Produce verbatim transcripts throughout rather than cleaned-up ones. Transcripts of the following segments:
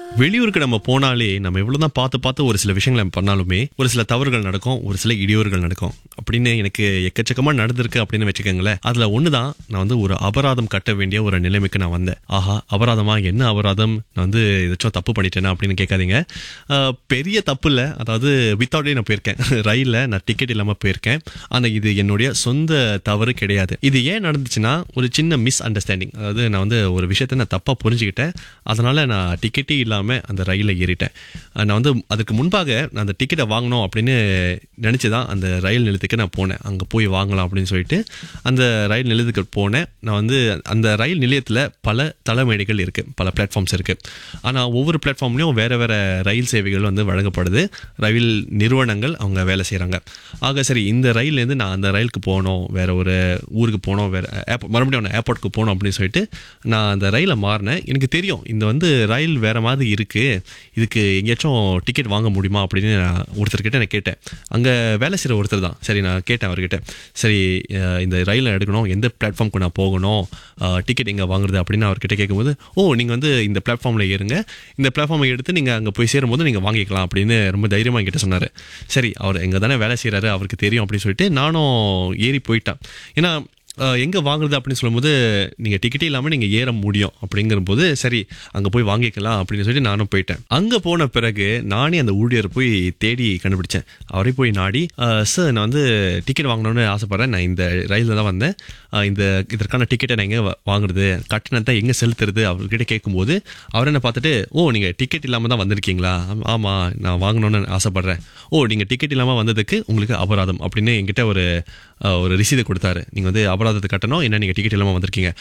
வெளியூருக்கு நம்ம போனாலே நம்ம எவ்வளவுதான் பார்த்து பார்த்து ஒரு சில விஷயங்களை பண்ணாலுமே ஒரு சில தவறுகள் நடக்கும், ஒரு சில இடையூறுகள் நடக்கும். அப்படின்னு எனக்கு எக்கச்சக்கமா நடந்திருக்கு அப்படின்னு வச்சுக்கோங்களேன். அதுல ஒண்ணுதான், நான் வந்து ஒரு அபராதம் கட்ட வேண்டிய ஒரு நிலைமைக்கு நான் வந்தேன். ஆஹா, அபராதமா? என்ன அபராதம்? நான் வந்து ஏதாச்சும் தப்பு பண்ணிட்டேனா அப்படின்னு கேட்காதீங்க. ஆஹ், பெரிய தப்பு இல்ல. அதாவது வித்தவுட்டே நான் போயிருக்கேன். ரயில்ல நான் டிக்கெட் இல்லாம போயிருக்கேன். ஆனா இது என்னுடைய சொந்த தவறு கிடையாது. இது ஏன் நடந்துச்சுன்னா, ஒரு சின்ன மிஸ் அண்டர்ஸ்டாண்டிங். அதாவது நான் வந்து ஒரு விஷயத்த நான் தப்பா புரிஞ்சுக்கிட்டேன். அதனால நான் டிக்கெட்டே இல்லாம அந்த ரயில ஏறிட்டேன். நான் வந்து அதுக்கு முன்பாக நான் அந்த டிக்கெட்டை வாங்கணும் அப்படின்னு நினைச்சுதான் அந்த ரயில் நிலையத்துக்கு நான் போனேன். அங்க போய் வாங்கலாம் அப்படின்னு சொல்லிட்டு அந்த ரயில் நிலையத்துக்கு போனேன். நான் வந்து அந்த ரயில் நிலையத்துல பல தலைமைகள் இருக்கு, பல பிளாட்ஃபார்ம்ஸ் இருக்கு. ஆனா ஒவ்வொரு பிளாட்ஃபார்ம்லயும் வேற வேற ரயில் சேவைகள் வந்து வழங்கப்படுது. ரயில் நிறுவனங்கள் அவங்க வேலை செய்யறாங்க. ஆக சரி, இந்த ரயில்ல இருந்து நான் அந்த ரயிலுக்கு போகணும், வேற ஒரு ஊருக்கு போகணும், வேற மறுபடியும் ஏர்போர்ட்டுக்கு போகணும் அப்படின்னு சொல்லிட்டு நான் அந்த ரயில மாறினேன். எனக்கு தெரியும் இந்த வந்து ரயில் வேற மாதிரி இருக்கு, இதுக்கு எங்கேயாச்சும் டிக்கெட் வாங்க முடியுமா அப்படின்னு நான் ஒருத்தர்கிட்ட நான் கேட்டேன். அங்க வேலை செய்யற ஒருத்தர் தான். சரி, நான் கேட்டேன் அவர்கிட்ட, சரி இந்த ரயில எடுக்கணும், எந்த பிளாட்ஃபார்முக்கு நான் போகணும், டிக்கெட் எங்க வாங்குறது அப்படின்னு அவர்கிட்ட கேட்கும்போது, ஓ நீங்க வந்து இந்த பிளாட்ஃபார்ம்ல ஏறுங்க, இந்த பிளாட்ஃபார்மை எடுத்து நீங்க அங்க போய் சேரும்போது நீங்க வாங்கிக்கலாம் அப்படின்னு ரொம்ப தைரியமா என்கிட்ட சொன்னாரு. சரி, அவர் எங்க தானே வேலை செய்யறாரு, அவருக்கு தெரியும் அப்படின்னு சொல்லிட்டு நானும் ஏறி போயிட்டேன். ஏன்னா எங்க வாங்குறது அப்படின்னு சொல்லும்போது நீங்க டிக்கெட்டே இல்லாம நீங்க ஏற முடியும் அப்படிங்கிற போது சரி அங்க போய் வாங்கிக்கலாம் அப்படின்னு சொல்லி நானும் போயிட்டேன். அங்க போன பிறகு நானே அந்த ஊழியர் போய் தேடி கண்டுபிடிச்சேன். அவரே போய் நாடி, சார் நான் வந்து டிக்கெட் வாங்கணும்னு ஆசைப்படுறேன், நான் இந்த ரயில்ல தான் வந்தேன், இந்த இதற்கான டிக்கெட்டை நான் எங்க வாங்குறது, கட்டணத்தை எங்க செலுத்துறது அவர்கிட்ட கேட்கும்போது அவர் என்ன பார்த்துட்டு, ஓ நீங்க டிக்கெட் இல்லாம தான் வந்திருக்கீங்களா? ஆமா, நான் வாங்கணும்னு ஆசைப்படுறேன். ஓ நீங்க டிக்கெட் இல்லாம வந்ததுக்கு உங்களுக்கு அபராதம் அப்படின்னு என்கிட்ட ஒரு ஒரு ரிசீதை கொடுத்தாரு. நீங்க வந்து அபராதத்தை கட்டணும், என்ன நீங்க டிக்கெட் இல்லாம வந்திருக்கீங்க.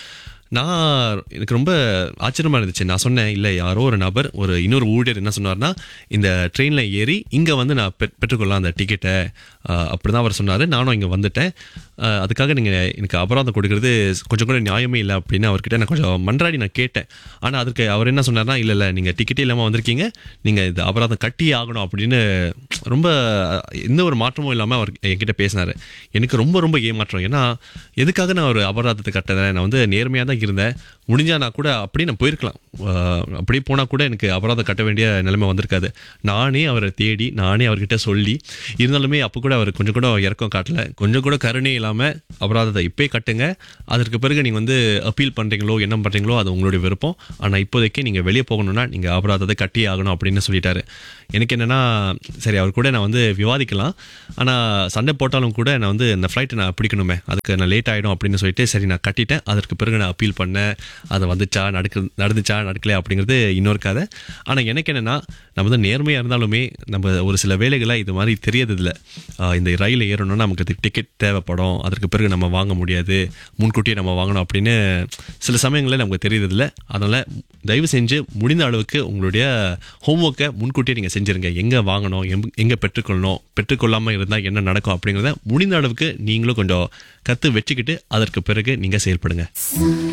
நான் எனக்கு ரொம்ப ஆச்சரியமா இருந்துச்சு. நான் சொன்னேன், இல்லை யாரோ ஒரு நபர், ஒரு இன்னொரு ஊழியர் என்ன சொன்னார்னா, இந்த ட்ரெயினில் ஏறி இங்கே வந்து நான் பெ பெற்றுக்கொள்ளலாம் அந்த டிக்கெட்டை அப்படிதான் அவர் சொன்னார். நானும் இங்கே வந்துட்டேன், அதுக்காக நீங்கள் எனக்கு அபராதம் கொடுக்கறது கொஞ்சம் கூட நியாயமே இல்லை அப்படின்னு அவர்கிட்ட நான் கொஞ்சம் மன்றாடி நான் கேட்டேன். ஆனால் அதுக்கு அவர் என்ன சொன்னார்னா, இல்லை இல்லை நீங்கள் டிக்கெட்டே இல்லாமல் வந்திருக்கீங்க, நீங்கள் இது அபராதம் கட்டியே ஆகணும் அப்படின்னு ரொம்ப எந்த ஒரு மாற்றமும் இல்லாமல் அவர் என்கிட்ட பேசினார். எனக்கு ரொம்ப ரொம்ப ஏமாற்றம். ஏன்னா எதுக்காக நான் ஒரு அபராதத்தை கட்டுறேன்? நான் வந்து நேர்மையாக தான் இருந்தேன். முடிஞ்சா நான் கூட அப்படியே நான் போயிருக்கலாம், அப்படியே போனா கூட எனக்கு அபராதம் கட்ட வேண்டிய நிலைமை வந்திருக்காது. நானே அவரை தேடி நானே அவர்கிட்ட சொல்லி இருந்தாலுமே அப்போ கூட அவர் கொஞ்சம் கூட இறக்கம் காட்டல, கொஞ்சம் கூட கருணை இல்லாமல் அபராதத்தை இப்பே கட்டுங்க, அதற்கு பிறகு நீங்கள் வந்து அப்பீல் பண்ணுறீங்களோ என்ன பண்ணுறீங்களோ அது உங்களுடைய விருப்பம், ஆனால் இப்போதைக்கு நீங்கள் வெளியே போகணும்னா நீங்கள் அபராதத்தை கட்டியே ஆகணும் அப்படின்னு சொல்லிட்டாரு. எனக்கு என்னென்னா, சரி அவர் கூட நான் வந்து விவாதிக்கலாம், ஆனால் சண்டை போட்டாலும் கூட நான் வந்து இந்த ஃப்ளைட்டை நான் பிடிக்கணுமே, அதுக்கு நான் லேட் ஆகிடும் அப்படின்னு சொல்லிட்டு சரி நான் கட்டிட்டேன். அதற்கு பிறகு நான் அப்பீல் பண்ணேன், அது வந்துச்சா நடக்கு நடந்துச்சா நடக்கல அப்படிங்கிறது இன்னொரு கதை. ஆனால் எனக்கு என்னென்னா, நம்ம வந்து நேர்மையாக இருந்தாலுமே நம்ம ஒரு சில வேலைகளை இது மாதிரி தெரியறதில்லை. இந்த ரயில் ஏறணும்னா நமக்கு டிக்கெட் தேவைப்படும், அதற்கு பிறகு நம்ம வாங்க முடியாது, முன்கூட்டியே நம்ம வாங்கணும் அப்படின்னு சில சமயங்களில் நமக்கு தெரியறதில்லை. அதனால் தயவு செஞ்சு முடிந்த அளவுக்கு உங்களுடைய ஹோம்ஒர்க்கை முன்கூட்டியே நீங்கள் செஞ்சுருங்க. எங்கே வாங்கணும், எங்கே பெற்றுக்கொள்ளணும், பெற்றுக்கொள்ளாமல் இருந்தால் என்ன நடக்கும் அப்படிங்கிறத முடிந்த அளவுக்கு நீங்களும் கொஞ்சம் கற்று வச்சுக்கிட்டு அதற்கு பிறகு நீங்கள் செயல்படுங்க.